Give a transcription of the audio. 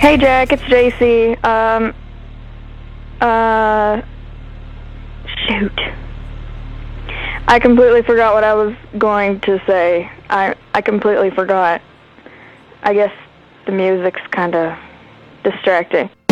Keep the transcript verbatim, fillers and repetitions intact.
Hey Jack, it's J C. Um, uh, shoot. I completely forgot what I was going to say. I, I completely forgot. I guess the music's kinda distracting.